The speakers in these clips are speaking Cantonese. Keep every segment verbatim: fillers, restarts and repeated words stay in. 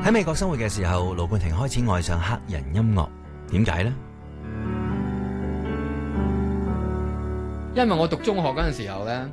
喺美國生活嘅時候，盧冠廷開始愛上黑人音樂，點解呢？ 因為我讀中學嗰陣時候咧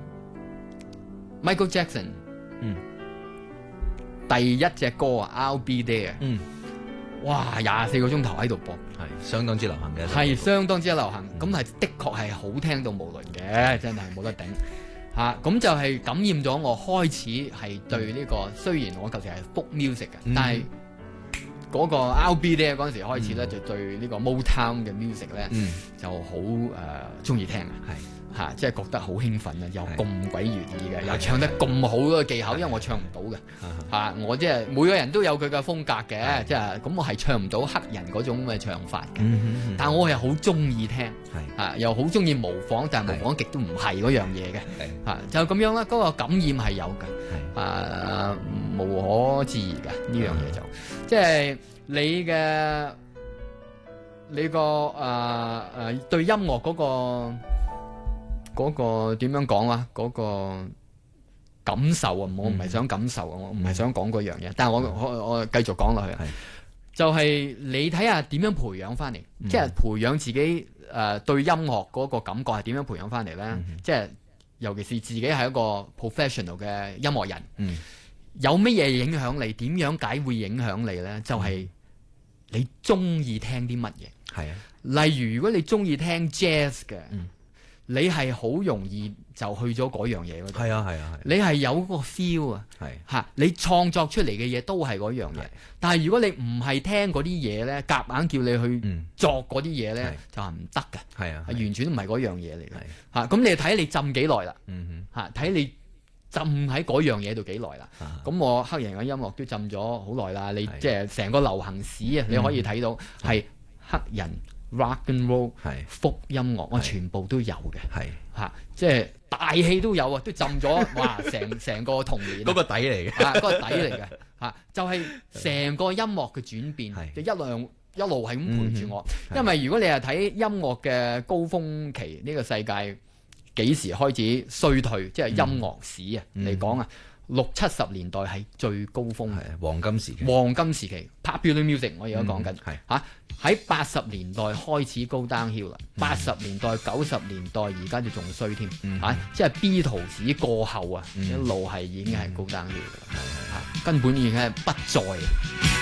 ，Michael Jackson， 嗯， 第一隻歌啊 ，I'll Be There， 嗯， 哇，廿四個鐘頭喺度播， 係相當之流行嘅， 係相當之流行，咁係、嗯、的確係好聽到無倫嘅，真係冇得頂嚇。咁、啊、就係感染咗我，開始係對呢、這個，雖然我舊時係 folk music 嘅，嗯、但係嗰個 I'll Be There 嗰陣時開始咧，嗯、就對呢個 Motown 嘅 music 咧，嗯、就好誒中意聽嘅，係。嚇、啊！即係覺得好興奮啊！又咁鬼悅耳嘅，又唱得咁好嘅技巧，因為我唱唔到嘅嚇、啊。我即係每個人都有佢嘅風格嘅，即係咁我係唱唔到黑人嗰種嘅唱法嘅。嗯嗯嗯、但我係好中意聽，嚇、啊、又好中意模仿，但係模仿極都唔係嗰樣嘢嘅嚇。就咁樣啦，嗰、嗰個感染係有嘅，啊無可置疑嘅呢樣嘢就即係你嘅你個誒誒對音樂嗰、嗰個。嗰個點樣講啊？嗰、嗰個感受啊，我唔係想感受啊，我唔係想講嗰樣嘢。但係我我我繼續講落去，是就係你睇下點樣培養翻嚟，嗯、即係培養自己誒、呃、對音樂嗰個感覺係點樣培養翻嚟咧？嗯、即係尤其是自己係一個 professional 嘅音樂人，嗯、有乜嘢影響你？點樣解會影響你咧？就係、是、你中意聽啲乜嘢？係啊，例如如果你中意聽 jazz 嘅。嗯你係好容易就去咗嗰樣嘢嗰度，係啊係啊係。你係有個 feel 啊，係嚇，你創作出嚟嘅嘢都係嗰樣嘢。但係如果你唔係聽嗰啲嘢咧，夾硬叫你去作嗰啲嘢咧，就係唔得嘅。係啊，完全唔係嗰樣嘢嚟嘅。嚇，咁你睇你浸幾耐啦？嗯哼，嚇睇你浸喺嗰樣嘢度幾耐啦？咁我黑人嘅音樂都浸咗好耐啦。你即係成個流行史啊，你可以睇到係黑人。rock and roll 係folk音樂，我全部都有嘅，係嚇，即係大戲都有啊，都浸咗，哇！成成個童年嗰個底嚟嘅，啊，嗰個底嚟嘅嚇，就係成個音樂嘅轉變，就一路一路係咁陪住我。因為如果你係睇音樂嘅高峰期，呢個世界幾時開始衰退，即係音樂史啊嚟講啊。六七十年代係最高峰，黃金時期。黃金時期 popular music 我而家講緊，嚇喺八十年代開始高 downhill 啦，八十年代九十年代而家就仲衰添，嚇即係 Beatles 過後啊，一路係已經係高 downhill 㗎啦，嚇根本已經係不在。